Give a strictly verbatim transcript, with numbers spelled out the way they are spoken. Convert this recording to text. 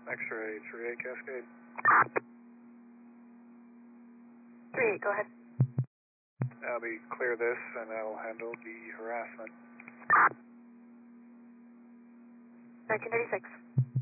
X-ray three eight Cascade. three eight, go ahead. I'll be clear this and I'll handle the harassment. nineteen ninety-six.